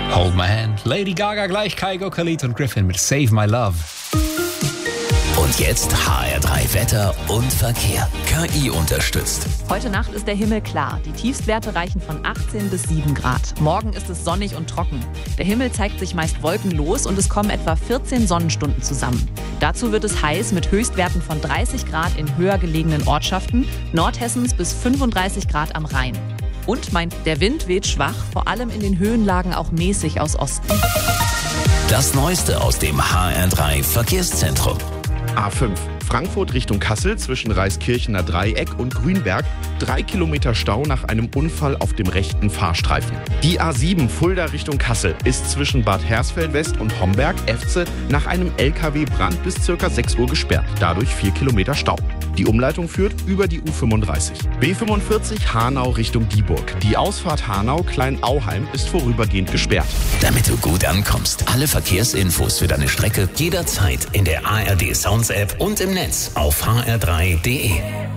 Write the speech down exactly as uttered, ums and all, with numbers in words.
Hold My Hand, Lady Gaga gleich, Kygo, Khalid und Griffin mit Save My Love. Und jetzt H R drei Wetter und Verkehr. K I unterstützt. Heute Nacht ist der Himmel klar. Die Tiefstwerte reichen von achtzehn bis sieben Grad. Morgen ist es sonnig und trocken. Der Himmel zeigt sich meist wolkenlos und es kommen etwa vierzehn Sonnenstunden zusammen. Dazu wird es heiß mit Höchstwerten von dreißig Grad in höher gelegenen Ortschaften, Nordhessens bis fünfunddreißig Grad am Rhein. Und mein, der Wind weht schwach, vor allem in den Höhenlagen auch mäßig aus Osten. Das Neueste aus dem H R drei Verkehrszentrum. A fünf. Frankfurt Richtung Kassel zwischen Reiskirchener Dreieck und Grünberg. Drei Kilometer Stau nach einem Unfall auf dem rechten Fahrstreifen. Die A sieben Fulda Richtung Kassel ist zwischen Bad Hersfeld West und Homberg Efze nach einem L K W-Brand bis ca. sechs Uhr gesperrt. Dadurch vier Kilometer Stau. Die Umleitung führt über die U fünfunddreißig. B fünfundvierzig Hanau Richtung Dieburg. Die Ausfahrt Hanau-Kleinauheim ist vorübergehend gesperrt. Damit du gut ankommst, alle Verkehrsinfos für deine Strecke jederzeit in der A R D Sounds App und im Netz auf h r drei punkt d e.